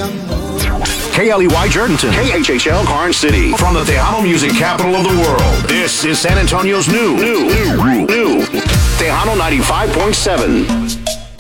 KLEY Jerdenton, KHHL Karnes City, from the Tejano music capital of the world. This is San Antonio's new Tejano 95.7.